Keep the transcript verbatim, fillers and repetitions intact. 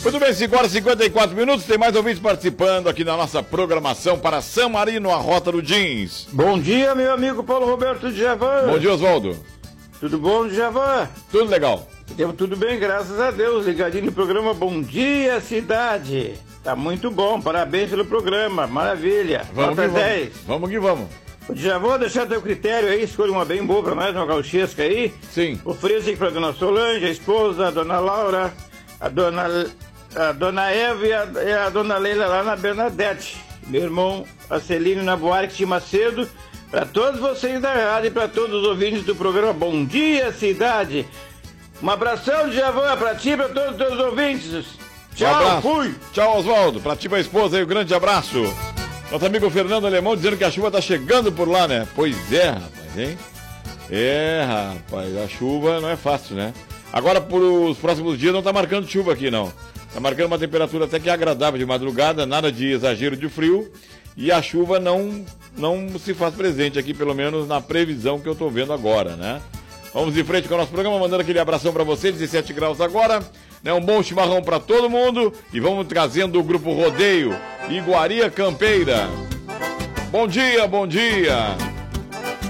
Muito bem, cinco horas e cinquenta e quatro minutos, tem mais ouvintes participando aqui na nossa programação para San Marino, a Rota do Jeans. Bom dia, meu amigo Paulo Roberto Djavan. Bom dia, Oswaldo. Tudo bom, Djavan? Tudo legal. Deu tudo bem, graças a Deus. Ligadinho no programa Bom Dia Cidade. Tá muito bom, parabéns pelo programa, maravilha. Vamos Nota que dez. vamos. Vamos que vamos. Já vou deixar teu critério aí, escolha uma bem boa pra nós, uma gauchesca aí. Sim. Ofereço aqui pra dona Solange, a esposa, a dona Laura, a dona, a dona Eva e a, e a dona Leila lá na Bernadette. Meu irmão Acelino na Buarque de Macedo. Pra todos vocês da rádio e pra todos os ouvintes do programa Bom Dia Cidade. Um abração, Djavan, pra ti e pra todos os teus ouvintes. Tchau, um abraço. Fui. Tchau, Oswaldo. Pra ti e pra esposa aí, um grande abraço. Nosso amigo Fernando Alemão dizendo que a chuva tá chegando por lá, né? Pois é, rapaz, hein? É, rapaz, a chuva não é fácil, né? Agora, por os próximos dias, não tá marcando chuva aqui, não. Tá marcando uma temperatura até que agradável de madrugada, nada de exagero de frio. E a chuva não, não se faz presente aqui, pelo menos na previsão que eu tô vendo agora, né? Vamos em frente com o nosso programa, mandando aquele abração pra você, dezessete graus agora. Né, um bom chimarrão para todo mundo e vamos trazendo o grupo Rodeio Iguaria Campeira. Bom dia, bom dia.